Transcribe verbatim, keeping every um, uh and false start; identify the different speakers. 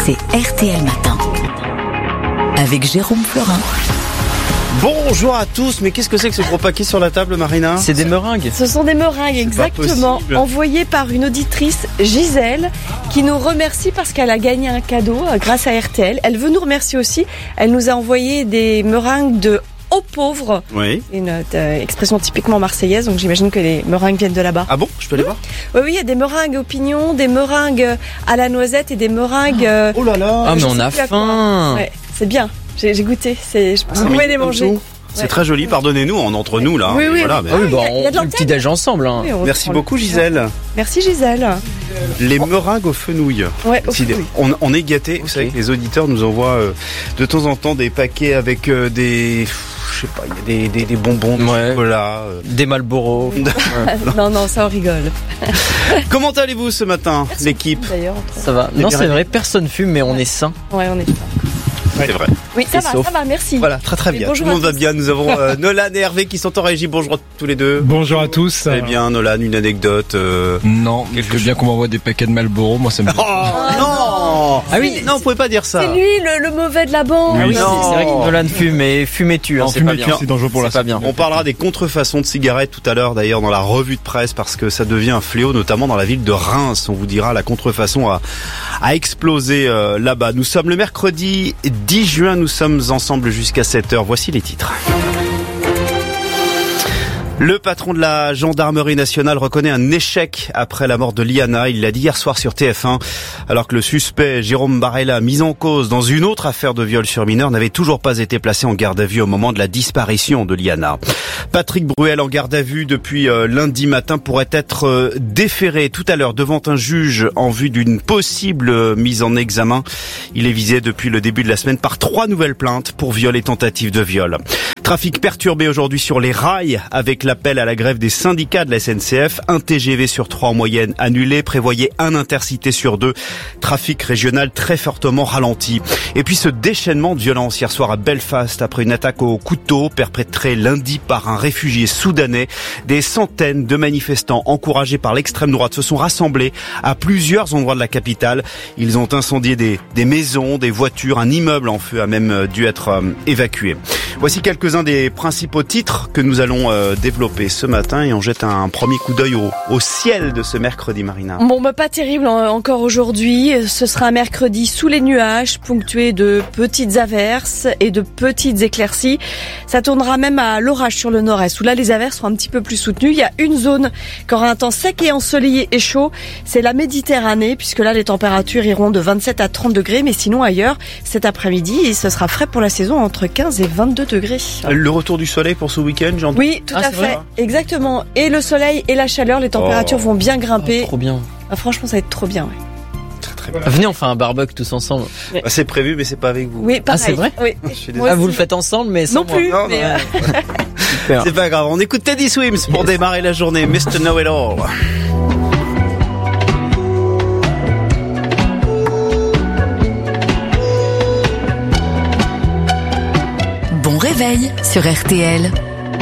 Speaker 1: c'est R T L Matin. Avec Jérôme Florin.
Speaker 2: Bonjour à tous, mais qu'est-ce que c'est que ce gros paquet sur la table, Marina ?
Speaker 3: C'est des meringues.
Speaker 4: Ce sont des meringues, exactement, envoyées par une auditrice, Gisèle, qui nous remercie parce qu'elle a gagné un cadeau grâce à R T L. Elle veut nous remercier aussi. Elle nous a envoyé des meringues de aux pauvres.
Speaker 2: Oui.
Speaker 4: Une euh, expression typiquement marseillaise, donc j'imagine que les meringues viennent de là-bas.
Speaker 2: Ah bon ? Je peux aller voir ?
Speaker 4: Oui, oui, il y a des meringues aux pignons, des meringues à la noisette et des meringues... Euh,
Speaker 2: oh là là !
Speaker 3: Ah, mais on a faim.
Speaker 4: Ouais, c'est bien. J'ai, j'ai goûté. C'est, je pense que vous pouvez les manger.
Speaker 2: C'est
Speaker 4: Ouais.
Speaker 2: très joli, pardonnez-nous, on est entre nous là.
Speaker 4: Oui, oui,
Speaker 2: voilà,
Speaker 4: oui.
Speaker 2: mais...
Speaker 3: Ah oui, bah,
Speaker 4: Il y a- il y a
Speaker 3: on
Speaker 4: de
Speaker 3: fait le petit déj ensemble. Hein.
Speaker 4: Oui, on
Speaker 2: Merci
Speaker 4: prend
Speaker 2: beaucoup
Speaker 4: le-
Speaker 2: Gisèle.
Speaker 4: Merci Gisèle.
Speaker 2: Les meringues aux fenouilles.
Speaker 4: Ouais, au
Speaker 2: Décidé.
Speaker 4: fruit.
Speaker 2: On, on est gâtés, vous savez que les auditeurs nous envoient euh, de temps en temps des paquets avec euh, des... Je sais pas, il y a des, des, des bonbons de
Speaker 3: Ouais.
Speaker 2: chocolat. euh.
Speaker 3: Des Marlboro.
Speaker 4: Non, non, ça on rigole.
Speaker 2: Comment allez-vous ce matin, l'équipe ?
Speaker 4: D'ailleurs, entre-
Speaker 3: Ça va.
Speaker 2: C'est
Speaker 3: Non,
Speaker 2: bien
Speaker 3: c'est
Speaker 2: réglé.
Speaker 3: vrai, personne fume, mais on est sain.
Speaker 4: Ouais, on est.
Speaker 2: C'est vrai.
Speaker 4: Oui, ça
Speaker 3: Et
Speaker 4: va,
Speaker 3: sauf.
Speaker 4: ça va, merci.
Speaker 2: Voilà, très très
Speaker 4: Et
Speaker 2: bien.
Speaker 4: bonjour
Speaker 2: Tout le
Speaker 4: à
Speaker 2: monde va
Speaker 4: tous.
Speaker 2: bien. Nous avons euh, Nolan et Hervé qui sont en régie. Bonjour à tous les deux.
Speaker 5: Bonjour à tous.
Speaker 2: Très bien, Nolan, une anecdote. euh,
Speaker 5: Non,
Speaker 2: Quelque
Speaker 5: je veux bien qu'on m'envoie des paquets de Marlboro, moi ça me
Speaker 2: Oh non
Speaker 3: Ah oui.
Speaker 2: Non, vous pouvez pas dire ça.
Speaker 4: C'est lui, le, le mauvais de la bande.
Speaker 3: Ah oui,
Speaker 2: non.
Speaker 3: c'est c'est vrai que Nolan fume, mais fumez-tu, hein,
Speaker 5: Non,
Speaker 3: c'est pas
Speaker 5: fumez-tu,
Speaker 3: bien.
Speaker 5: c'est dangereux pour la
Speaker 3: C'est pas bien.
Speaker 2: On parlera des contrefaçons de cigarettes tout à l'heure d'ailleurs dans la revue de presse parce que ça devient un fléau notamment dans la ville de Reims. On vous dira la contrefaçon a, a explosé euh, là-bas. Nous sommes le mercredi dix juin, nous sommes ensemble jusqu'à sept heures. Voici les titres. Le patron de la gendarmerie nationale reconnaît un échec après la mort de Liana. Il l'a dit hier soir sur T F un, alors que le suspect Jérôme Barella, mis en cause dans une autre affaire de viol sur mineur, n'avait toujours pas été placé en garde à vue au moment de la disparition de Liana. Patrick Bruel en garde à vue depuis euh, lundi matin pourrait être euh, déféré tout à l'heure devant un juge en vue d'une possible euh, mise en examen. Il est visé depuis le début de la semaine par trois nouvelles plaintes pour viol et tentative de viol. Trafic perturbé aujourd'hui sur les rails avec l'appel à la grève des syndicats de la S N C F. Un T G V sur trois en moyenne annulé, prévoyait un intercité sur deux. Trafic régional très fortement ralenti. Et puis ce déchaînement de violence hier soir à Belfast après une attaque au couteau perpétrée lundi par un réfugié soudanais. Des centaines de manifestants encouragés par l'extrême droite se sont rassemblés à plusieurs endroits de la capitale. Ils ont incendié des, des maisons, des voitures, un immeuble en feu a même dû être euh, évacué. Voici quelques-uns des principaux titres que nous allons euh, développer ce matin et on jette un premier coup d'œil au, au ciel de ce mercredi, Marina.
Speaker 4: Bon, bah pas terrible hein, encore aujourd'hui. Ce sera un mercredi sous les nuages, ponctué de petites averses et de petites éclaircies. Ça tournera même à l'orage sur le nord-est, où là les averses seront un petit peu plus soutenues. Il y a une zone qui aura un temps sec et ensoleillé et chaud, c'est la Méditerranée, puisque là les températures iront de vingt-sept à trente degrés, mais sinon ailleurs, cet après-midi, ce sera frais pour la saison entre quinze et vingt-deux degrés.
Speaker 2: Le retour du soleil pour ce week-end, j'en
Speaker 4: Oui, tout
Speaker 3: Ah,
Speaker 4: à
Speaker 3: c'est
Speaker 4: fait,
Speaker 3: vrai
Speaker 4: exactement. Et le soleil et la chaleur, les températures
Speaker 2: Oh.
Speaker 4: vont bien grimper.
Speaker 3: Trop bien.
Speaker 4: Ah, franchement, ça va être trop bien. Ouais.
Speaker 2: Très très bien.
Speaker 3: Venez, on fait un barbecue tous ensemble.
Speaker 2: Bah, c'est prévu, mais c'est pas avec vous.
Speaker 4: Oui, pareil.
Speaker 3: c'est vrai
Speaker 4: Oui.
Speaker 2: Je suis
Speaker 4: Moi
Speaker 2: désolé.
Speaker 3: Ah, vous
Speaker 4: aussi.
Speaker 3: le faites ensemble, mais sans
Speaker 4: Non plus,
Speaker 2: Non,
Speaker 4: mais
Speaker 2: non.
Speaker 4: euh,
Speaker 3: Super.
Speaker 2: C'est pas grave, on écoute Teddy Swims pour démarrer la journée. mister Know It All.
Speaker 1: Bon réveil sur R T L.